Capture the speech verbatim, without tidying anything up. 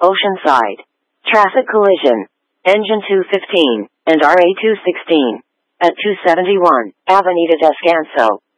Oceanside. Traffic collision. Engine two fifteen and R A two sixteen at two seventy-one Avenida Descanso.